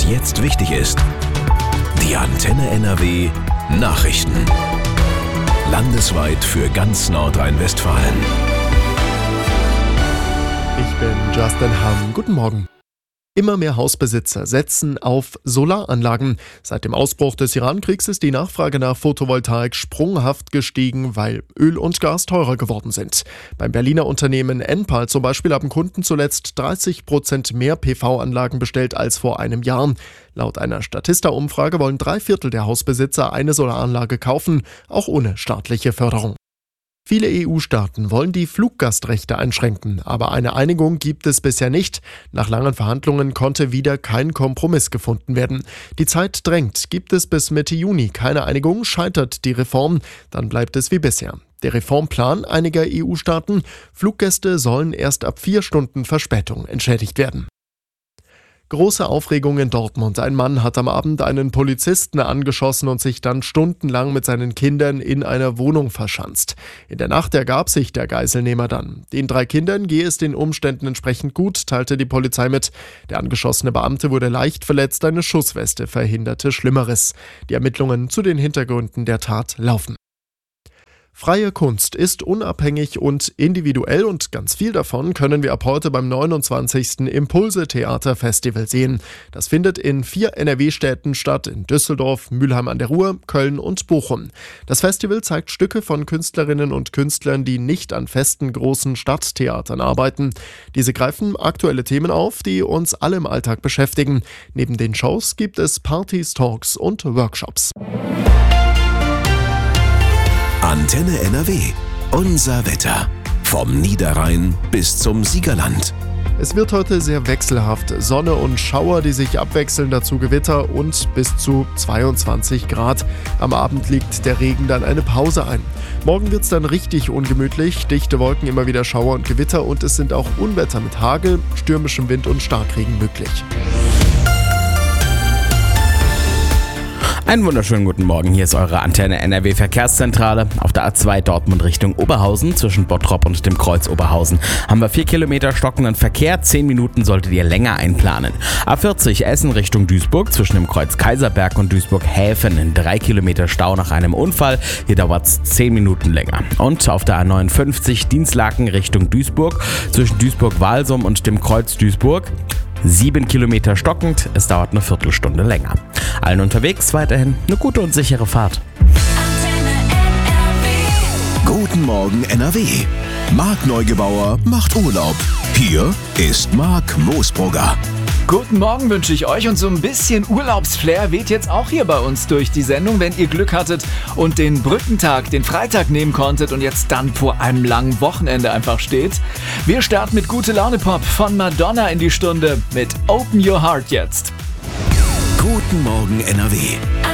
was jetzt wichtig ist. Die Antenne NRW Nachrichten. Landesweit für ganz Nordrhein-Westfalen. Ich bin Justin Hamm. Guten Morgen. Immer mehr Hausbesitzer setzen auf Solaranlagen. Seit dem Ausbruch des Iran-Kriegs ist die Nachfrage nach Photovoltaik sprunghaft gestiegen, weil Öl und Gas teurer geworden sind. Beim Berliner Unternehmen Enpal zum Beispiel haben Kunden zuletzt 30% mehr PV-Anlagen bestellt als vor einem Jahr. Laut einer Statista-Umfrage wollen 3/4 der Hausbesitzer eine Solaranlage kaufen, auch ohne staatliche Förderung. Viele EU-Staaten wollen die Fluggastrechte einschränken, aber eine Einigung gibt es bisher nicht. Nach langen Verhandlungen konnte wieder kein Kompromiss gefunden werden. Die Zeit drängt. Gibt es bis Mitte Juni keine Einigung, scheitert die Reform, dann bleibt es wie bisher. Der Reformplan einiger EU-Staaten: Fluggäste sollen erst ab 4 Stunden Verspätung entschädigt werden. Große Aufregung in Dortmund. Ein Mann hat am Abend einen Polizisten angeschossen und sich dann stundenlang mit seinen Kindern in einer Wohnung verschanzt. In der Nacht ergab sich der Geiselnehmer dann. Den 3 Kindern gehe es den Umständen entsprechend gut, teilte die Polizei mit. Der angeschossene Beamte wurde leicht verletzt, eine Schussweste verhinderte Schlimmeres. Die Ermittlungen zu den Hintergründen der Tat laufen. Freie Kunst ist unabhängig und individuell und ganz viel davon können wir ab heute beim 29. Impulse-Theater-Festival sehen. Das findet in 4 NRW-Städten statt, in Düsseldorf, Mülheim an der Ruhr, Köln und Bochum. Das Festival zeigt Stücke von Künstlerinnen und Künstlern, die nicht an festen großen Stadttheatern arbeiten. Diese greifen aktuelle Themen auf, die uns alle im Alltag beschäftigen. Neben den Shows gibt es Partys, Talks und Workshops. Antenne NRW. Unser Wetter. Vom Niederrhein bis zum Siegerland. Es wird heute sehr wechselhaft. Sonne und Schauer, die sich abwechseln, dazu Gewitter und bis zu 22 Grad. Am Abend legt der Regen dann eine Pause ein. Morgen wird es dann richtig ungemütlich. Dichte Wolken, immer wieder Schauer und Gewitter und es sind auch Unwetter mit Hagel, stürmischem Wind und Starkregen möglich. Einen wunderschönen guten Morgen, hier ist eure Antenne NRW Verkehrszentrale. Auf der A2 Dortmund Richtung Oberhausen zwischen Bottrop und dem Kreuz Oberhausen haben wir 4 Kilometer stockenden Verkehr, 10 Minuten solltet ihr länger einplanen. A40 Essen Richtung Duisburg zwischen dem Kreuz Kaiserberg und Duisburg-Häfen 3 Kilometer Stau nach einem Unfall, hier dauert es 10 Minuten länger. Und auf der A59 Dinslaken Richtung Duisburg zwischen Duisburg-Walsum und dem Kreuz Duisburg 7 Kilometer stockend, es dauert eine Viertelstunde länger. Allen unterwegs weiterhin eine gute und sichere Fahrt. Guten Morgen NRW. Marc Neugebauer macht Urlaub. Hier ist Marc Moosbrugger. Guten Morgen wünsche ich euch und so ein bisschen Urlaubsflair weht jetzt auch hier bei uns durch die Sendung, wenn ihr Glück hattet und den Brückentag, den Freitag nehmen konntet und jetzt dann vor einem langen Wochenende einfach steht. Wir starten mit Gute-Laune-Pop von Madonna in die Stunde mit Open Your Heart jetzt. Guten Morgen NRW.